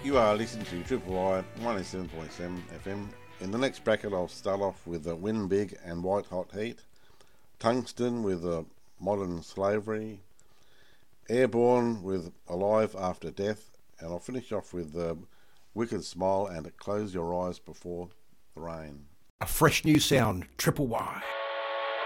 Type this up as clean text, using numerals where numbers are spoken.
You are listening to Triple Y 107.7 FM. In the next bracket, I'll start off with Win Big and White Hot Heat, Tungsten with Modern Slavery, Airborne with Alive After Death, and I'll finish off with Wicked Smile and Close Your Eyes Before the Rain. A fresh new sound, Triple Y.